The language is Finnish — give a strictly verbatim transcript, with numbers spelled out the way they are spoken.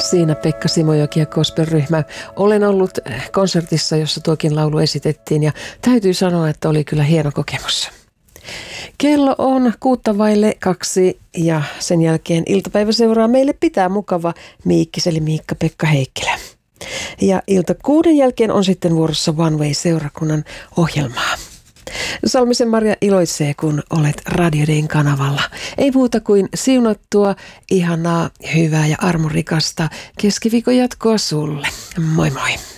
Siinä Pekka Simojoki ja gospel-ryhmä. Olen ollut konsertissa, jossa tuokin laulu esitettiin ja täytyy sanoa, että oli kyllä hieno kokemus. Kello on kuutta vaille kaksi ja sen jälkeen iltapäivä seuraa meille pitää mukava Miikkis eli Miikka-Pekka Heikkilä. Ja ilta kuuden jälkeen on sitten vuorossa One Way-seurakunnan ohjelmaa. Salmisen Maria iloitsee, kun olet Radio Dayn kanavalla. Ei muuta kuin siunattua, ihanaa, hyvää ja armorikasta keskiviikon jatkoa sulle. Moi moi!